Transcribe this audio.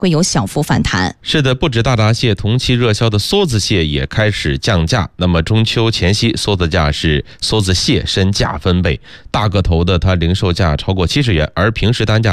会有小幅反弹。 是的，不止大闸蟹，同期热销的梭子蟹也开始降价。那么中秋前夕，梭子蟹身价翻倍，大个头的它零售价超过70元，而平时单价